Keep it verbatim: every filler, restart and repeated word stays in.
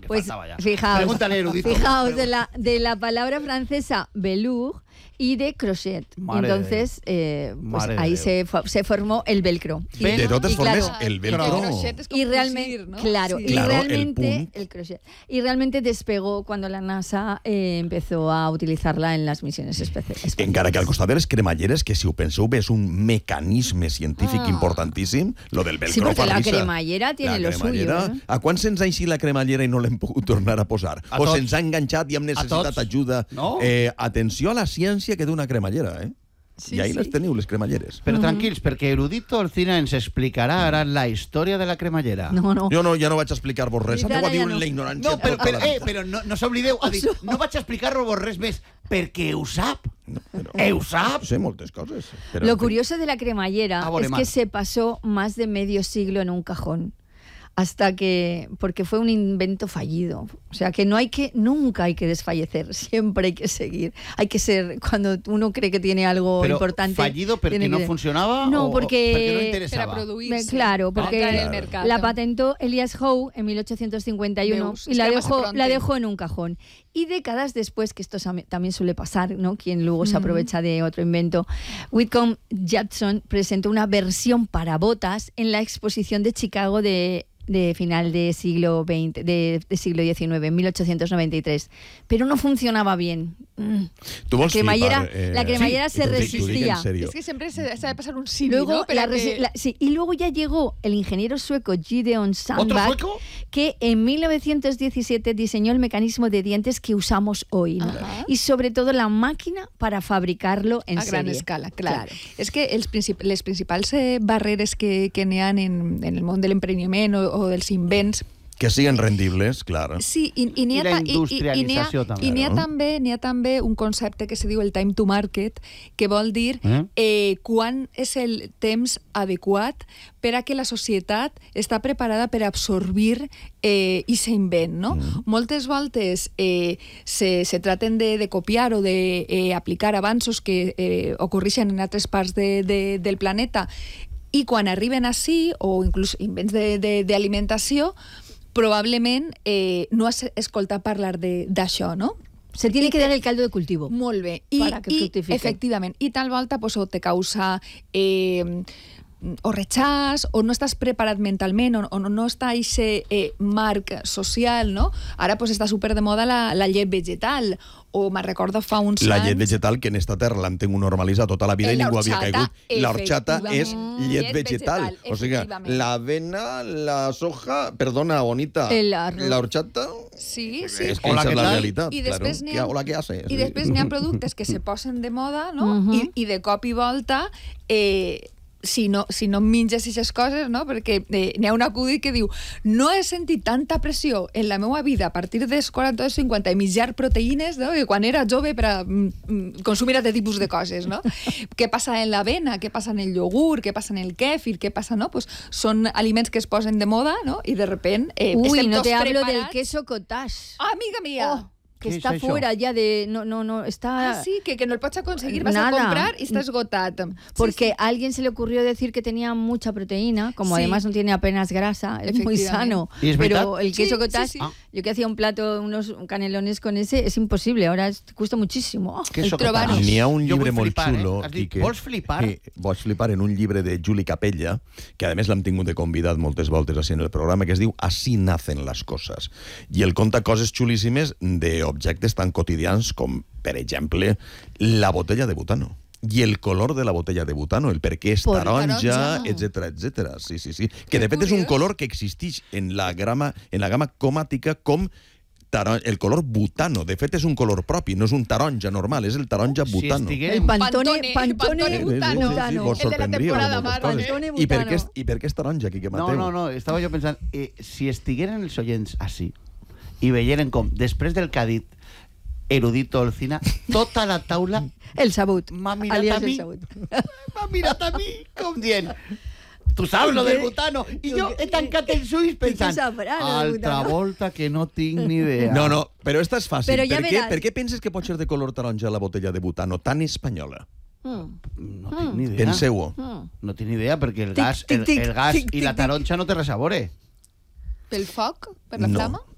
Pues faltaba ya. fijaos, Pregúntale, erudito. fijaos de la, de la palabra francesa velour y de crochet. Madre Entonces, eh, pues Madre ahí de se, fo- se formó el velcro. Y- De totes y formes, claro, el velcro... El crochet es com y realmente, cosir, no? claro, Sí. y Claro, el realmente punt. crochet. Y realmente despegó cuando la NASA eh, empezó a utilizarla en las misiones espaciales. Encara que al costat de les cremalleres, que si ho penseu bé és un mecanisme científic Ah. importantíssim, lo del velcro Sí, porque fa la risa. cremallera tiene La lo cremallera, suyo, ¿eh? A quants anys ha eixit la cremallera i no l'hem pogut tornar a posar? A o tots. se'ns ha enganxat i hem necessitat tots. ajuda? No. Eh, atenció a la ciència que té una cremallera, eh? Sí, I ahí sí. les teniu, les cremalleres. Però tranquils, perquè Erudito Alcina ens explicarà ara la història de la cremallera. No, no. Jo no, ja no vaig explicar-vos res, Ara aneu a ja dir no. la ignorància. No, però, tota però, la eh, vida. però no, no s'oblideu, ha dit, no vaig explicar-vos res més, perquè ho sap. No, però- Heu sap? Sé moltes coses. Però, Lo curioso de la cremallera Ah, vale, es más. que se pasó más de medio siglo en un cajón. Hasta que, porque fue un invento fallido. O sea, que no hay que, nunca hay que desfallecer, siempre hay que seguir. Hay que ser, cuando uno cree que tiene algo Però importante... fallido perquè tiene no que- funcionava No, o porque- perquè no Per a interessava? produir-se. Claro, porque Entrar en el Claro. mercado. la patentó Elias Howe en mil ochocientos cincuenta y uno Veus, y es la que además se dejó, pronto. la dejó en un cajón. Y décadas después, que esto sam- también suele pasar, ¿no? Quien luego se Mm. aprovecha de otro invento, Whitcomb Judson presentó una versión para botas en la exposición de Chicago de de final de siglo veinte, de, de siglo diecinueve, en mil ochocientos noventa y tres. Pero no funcionaba bien. Mm. Tu vols La cremallera, flipar, eh, la cremallera sí, se t'ho dic- t'ho dic en resistía. serio. Es que siempre se, se ha de pasar un símil, Luego, ¿no? Pero la resi- que- la- sí, y luego ya llegó el ingeniero sueco Gideon ¿Otro Sandbach, sueco? que en mil novecientos diecisiete diseñó el mecanismo de dientes que usamos hoy, ¿no? Ajá. Y sobre todo la máquina para fabricarlo en a gran serie. escala, clar. És que els princip les principals eh, barreres que, que n'hi ha en, en el món de l'emprenyament o, o dels invents. Que siguen rendibles, clar. Sí, i, i n'hi I ha, la ta- i- i- i n'hi ha, industrialització també, i n'hi ha no? també, n'hi ha també un concepte que se diu el time to market, que vol dir Eh? eh, quan és el temps adequat per a que la societat està preparada per absorbir eh, i s'invent, no? Mm. Moltes voltes eh, se, se traten de, de copiar o de eh, aplicar avanços que eh, ocorreixen en altres parts de, de, del planeta i quan arriben així, o inclús invents d'alimentació, probablement eh, no has escoltat parlar de- d'això, no? Se tiene que dar el caldo de cultivo. Molt bé. I, Para que i fructifique. efectivament, i tal volta pues, o te causa eh, o rechaç, o no estàs preparat mentalment, o, o no, no està aquest eh, marc social, no? Ara pues, està super de moda la, la llet vegetal, o me'n recordo fa uns La anys... llet vegetal, que en esta terra l'han tingut normalitzada tota la vida Eh, i la ningú havia horchata, caigut. La horchata és efectivament. llet Llet vegetal. vegetal, O sigui, efectivament. la avena, la soja... Perdona, bonita. El arroz. La horchata... Sí, sí. És que Hola, esa què és la tal? realitat. I després claro. n'hi ha- ¿Qué- Hola, què haces? I després n'hi ha productes que se posen de moda, no? Mhm. I, I de cop i volta, eh, si no, si no menges aquestes coses, no? Perquè eh, n'hi ha un acudit que diu no he sentit tanta pressió en la meva vida a partir dels quaranta o cinquanta i mitjar proteïnes, no? Que quan era jove per a mm, mm, consumir aquest tipus de coses, no? Què passa en l'avena, què passa en el iogurt, què passa en el kèfir, què passa, no? Pues són aliments que es posen de moda, no? I de repent eh, Uy, estem no tots te hablo del preparats. queso cottage. Ah, amiga mía! Oh, que ¿Qué está es eso? fuera ya de... No, no, no, está... Ah, sí, que, que no el pots aconseguir, vas Nada. a comprar y está esgotat. Porque Sí, sí. a alguien se le ocurrió decir que tenía mucha proteína, como Sí. además no tiene apenas grasa, es muy Efectivamente. sano. ¿Y es Pero verdad? el queso Sí, cottage, sí, sí. yo que hacía un plato, unos canelones con ese, es imposible, ahora es- cuesta muchísimo. Què El sóc trobar-ho. capaç? N'hi ha un Jo llibre vull molt flipar, xulo. Eh? Has dit, Quique. vols flipar? Sí, vols flipar en un llibre de Juli Capella, que a més l'hem tingut de convidat moltes voltes així en el programa, que es diu Así nacen las cosas. I el conta coses xulíssimes d'objectes tan quotidians com, per exemple, la botella de butano. I el color de la botella de butano, el per què és Por taronja, taronja. etcètera, etcètera. Sí, sí, sí. Que Que de fet és un curiós. color que existeix en la grama, en la gamma cromàtica com taron- el color butano. De fet, és un color propi, no és un taronja normal, és el taronja Si butano. estiguem... El Pantone, Pantone, Pantone, Pantone butano. Sí, sí, sí, vos El de la sorprendria temporada amb moltes Marvel. coses. Pantone I per, butano. què és, I per què és taronja, Quique No, Mateu? no, no, estava jo pensant, eh, si estigueren els oients així i veieren com, després del que ha dit Erudito Alcina, tota la taula El sabut. m'ha mirat alias a mi, el sabut. m'ha mirat a mi com dient, tu saps lo del butano, i jo he tancat els ulls pensant, tu sabràs lo del altra butano. volta que no tinc ni idea. No, no, però esta és fàcil. Però per, ja què, veràs. per què penses que pot ser de color taronja la botella de butano tan espanyola? Mm. No tinc ni idea. Penseu-ho. Mm. No tinc ni idea, perquè el Tic, gas, tic, el, tic, el gas tic, i la tic, taronja no té res a veure. Pel foc? Per la No. flama?